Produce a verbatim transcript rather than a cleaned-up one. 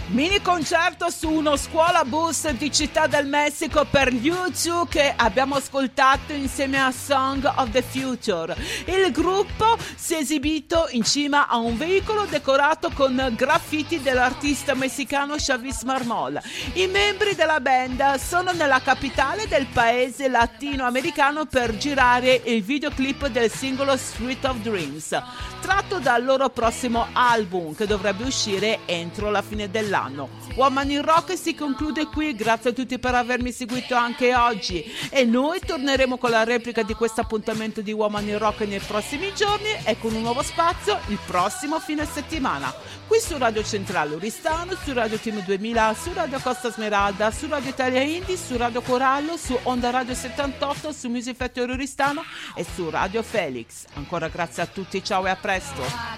Mini concerto su uno scuola bus di Città del Messico per gli U due che abbiamo ascoltato insieme a Song of the Future. Il gruppo si è esibito in cima a un veicolo decorato con graffiti dell'artista messicano Chavis Marmol. I membri della band sono nella capitale del paese latinoamericano per girare il videoclip del singolo Street of Dreams, tratto dal loro prossimo album che dovrebbe uscire entro la fine dell'anno. Woman in Rock si conclude qui, grazie a tutti per avermi seguito anche oggi e noi torneremo con la replica di questo appuntamento di Woman in Rock nei prossimi giorni e con un nuovo spazio il prossimo fine settimana qui su Radio Centrale Oristano, su Radio Team duemila, su Radio Costa Smeralda, su Radio Italia Indie, su Radio Corallo, su Onda Radio settantotto, su Music Factory Oristano e su Radio Felix. Ancora grazie a tutti, ciao e a presto.